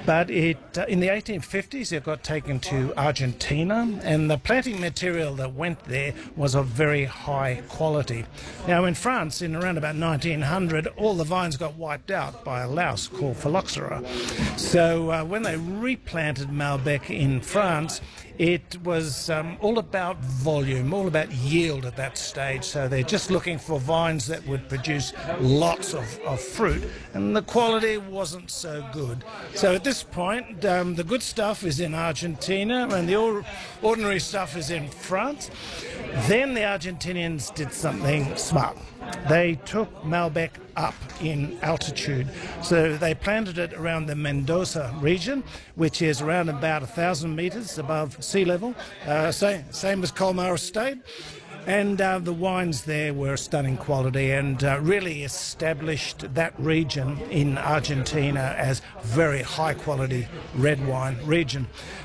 But in the 1850s, it got taken to Argentina, and the planting material that went there was of very high quality. Now, in France, in around about 1900, all the vines got wiped out by a louse called phylloxera. So when they replanted Malbec in France, it was all about volume, all about yield at that stage. So they're just looking for vines that would produce lots of fruit, and the quality wasn't so good. So at this point, the good stuff is in Argentina, and the ordinary stuff is in France. Then the Argentinians did something smart. They took Malbec up in altitude. So they planted it around the Mendoza region, which is around about 1,000 metres above sea level, same as Colmar Estate. And the wines there were stunning quality and really established that region in Argentina as very high quality red wine region.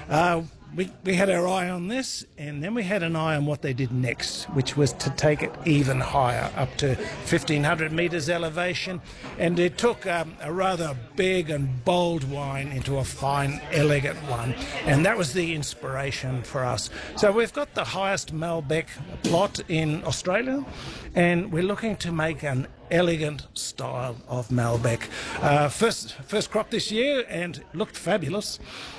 We had our eye on this, and then we had an eye on what they did next, which was to take it even higher, up to 1,500 metres elevation. And it took a rather big and bold wine into a fine, elegant one. And that was the inspiration for us. So we've got the highest Malbec plot in Australia, and we're looking to make an elegant style of Malbec. First crop this year, and looked fabulous.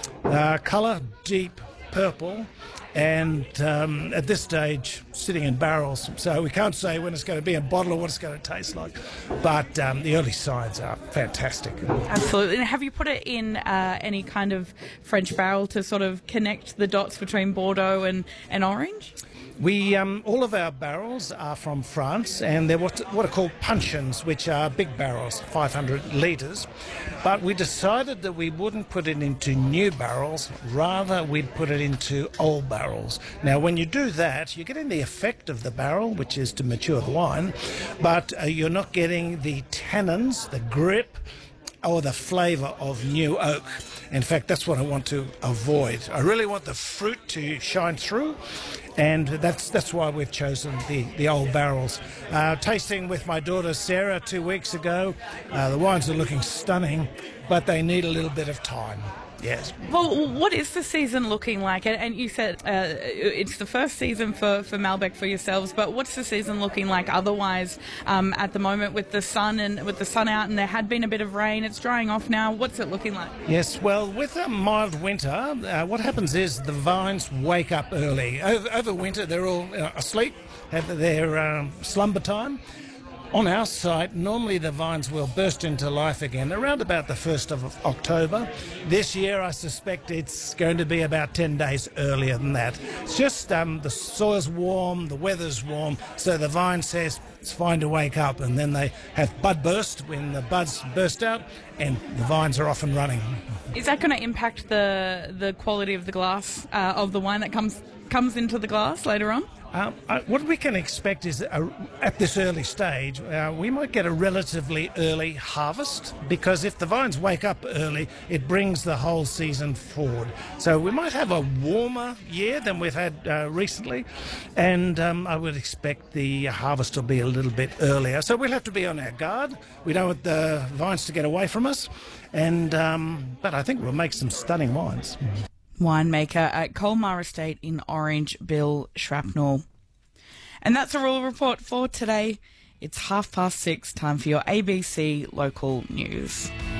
Colour deep purple, and at this stage sitting in barrels, so we can't say when it's going to be in bottle or what it's going to taste like, but the early signs are fantastic. Absolutely. And have you put it in any kind of French barrel to sort of connect the dots between Bordeaux and Orange? We all of our barrels are from France, and they're what are called puncheons, which are big barrels, 500 litres. But we decided that we wouldn't put it into new barrels, rather we'd put it into old barrels. Now, when you do that, you're getting the effect of the barrel, which is to mature the wine, but you're not getting the tannins, the grip, or the flavour of new oak. In fact, that's what I want to avoid. I really want the fruit to shine through, and that's why we've chosen the old barrels. Tasting with my daughter Sarah 2 weeks ago, the wines are looking stunning, but they need a little bit of time. Yes. Well, what is the season looking like? And you said it's the first season for Malbec for yourselves, but what's the season looking like otherwise at the moment with the sun out, and there had been a bit of rain? It's drying off now. What's it looking like? Yes, well, with a mild winter, what happens is the vines wake up early. Over winter, they're all asleep, have their slumber time. On our site, normally the vines will burst into life again around about the 1st of October. This year, I suspect it's going to be about 10 days earlier than that. It's just the soil's warm, the weather's warm, so the vine says it's fine to wake up, and then they have bud burst when the buds burst out, and the vines are off and running. Is that going to impact the quality of the glass of the wine that comes into the glass later on? What we can expect is at this early stage, we might get a relatively early harvest, because if the vines wake up early, it brings the whole season forward. So we might have a warmer year than we've had recently, and I would expect the harvest will be a little bit earlier. So we'll have to be on our guard. We don't want the vines to get away from us, and but I think we'll make some stunning wines. Winemaker at Colmar Estate in Orange, Bill Shrapnel. And that's a Rural Report for today. It's 6:30, time for your ABC local news.